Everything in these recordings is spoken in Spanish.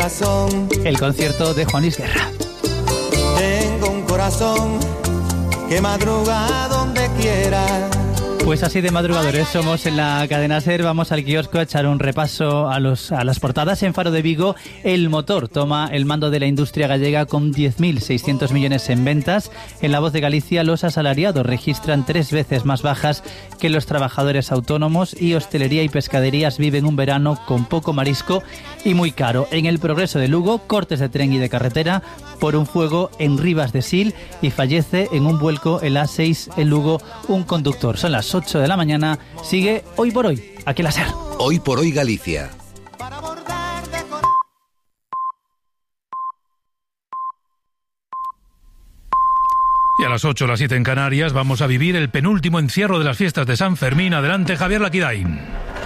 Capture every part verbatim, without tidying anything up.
corazón. El concierto de Juan Luis Guerra. Tengo un corazón que madruga donde quiera. Pues así de madrugadores somos en la cadena SER. Vamos al kiosco a echar un repaso a, los, a las portadas. En Faro de Vigo, El Motor toma el mando de la industria gallega con diez mil seiscientos millones en ventas. En La Voz de Galicia, los asalariados registran tres veces más bajas que los trabajadores autónomos y hostelería y pescaderías viven un verano con poco marisco y muy caro. En El Progreso de Lugo, cortes de tren y de carretera por un fuego en Rivas de Sil y fallece en un vuelco en la A seis en Lugo un conductor. Son las ocho de la mañana. Sigue Hoy por Hoy, aquí en la SER. Hoy por Hoy Galicia. Y a las ocho, las siete en Canarias, vamos a vivir el penúltimo encierro de las fiestas de San Fermín. Adelante, Javier Laquidain.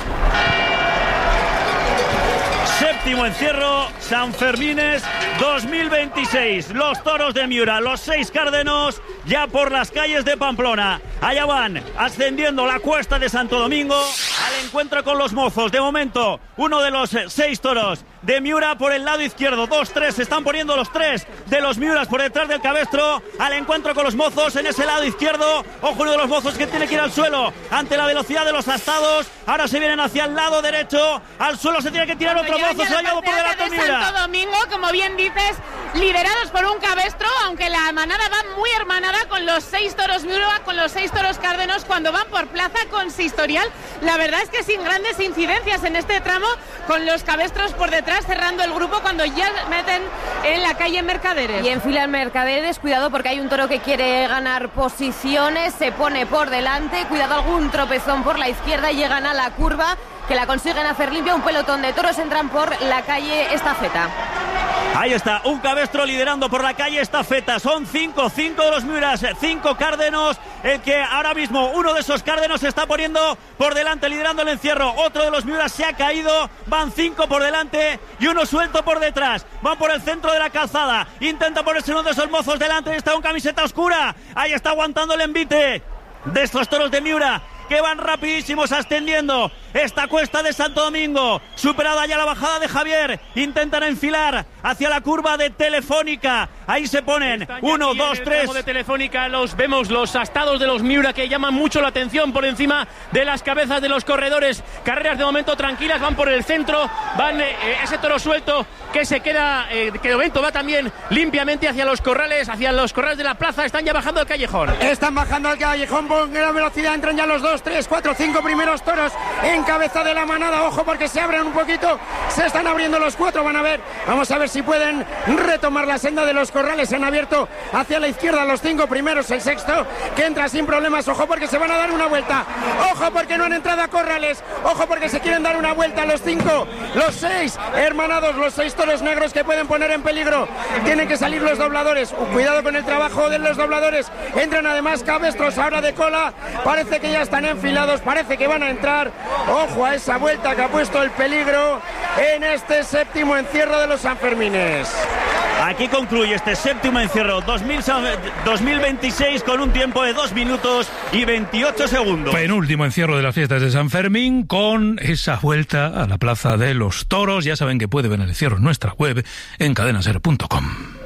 Séptimo encierro, San Fermines dos mil veintiséis. Los toros de Miura, los seis cárdenos, ya por las calles de Pamplona. Allá van, ascendiendo la cuesta de Santo Domingo al encuentro con los mozos. De momento, uno de los seis toros de Miura por el lado izquierdo. Dos, tres, se están poniendo los tres de los Miuras por detrás del cabestro al encuentro con los mozos en ese lado izquierdo. Ojo, uno de los mozos que tiene que ir al suelo ante la velocidad de los astados. Ahora se vienen hacia el lado derecho. Al suelo se tiene que tirar otro mozo. Se ha llevado por delante de Miura. Santo Domingo, como bien dices, liderados por un cabestro, aunque la manada va muy hermanada con los seis toros Miura, con los seis toros cárdenos, cuando van por plaza consistorial. La verdad es que sin grandes incidencias en este tramo, con los cabestros por detrás cerrando el grupo cuando ya meten en la calle Mercaderes. Y en fila en Mercaderes, cuidado porque hay un toro que quiere ganar posiciones, se pone por delante, cuidado algún tropezón por la izquierda y llegan a la curva, que la consiguen hacer limpia. Un pelotón de toros entran por la calle Estafeta. Ahí está, un cabestro liderando por la calle Estafeta. Son cinco, cinco de los Miuras, cinco cárdenos. El que ahora mismo uno de esos cárdenos se está poniendo por delante, liderando el encierro. Otro de los Miuras se ha caído. Van cinco por delante y uno suelto por detrás. Van por el centro de la calzada. Intenta ponerse uno de esos mozos delante. Está con camiseta oscura. Ahí está aguantando el envite de estos toros de Miura, que van rapidísimos ascendiendo esta cuesta de Santo Domingo. Superada ya la bajada de Javier, intentan enfilar hacia la curva de Telefónica. Ahí se ponen, uno, dos, tres. De Telefónica los vemos, los astados de los Miura, que llaman mucho la atención por encima de las cabezas de los corredores. Carreras de momento tranquilas, van por el centro, van eh, ese toro suelto que se queda, eh, que de momento va también limpiamente hacia los corrales, hacia los corrales de la plaza. Están ya bajando al callejón. Están bajando al callejón con gran velocidad, entran ya los dos, tres, cuatro, cinco primeros toros en cabeza de la manada. Ojo porque se abren un poquito, se están abriendo los cuatro, van a ver, vamos a ver si pueden retomar la senda de los corrales. Han abierto hacia la izquierda los cinco primeros, el sexto que entra sin problemas. Ojo porque se van a dar una vuelta, ojo porque no han entrado a corrales, ojo porque se quieren dar una vuelta los cinco, los seis hermanados, los seis toros negros que pueden poner en peligro. Tienen que salir los dobladores, cuidado con el trabajo de los dobladores. Entran además cabestros ahora de cola, parece que ya están enfilados, parece que van a entrar. Ojo a esa vuelta que ha puesto el peligro en este séptimo encierro de los Sanfermines. Aquí concluye este séptimo encierro dos mil veintiséis con un tiempo de dos minutos y veintiocho segundos. Penúltimo encierro de las fiestas de San Fermín con esa vuelta a la Plaza de los Toros. Ya saben que puede ver el encierro en nuestra web en cadena ser punto com.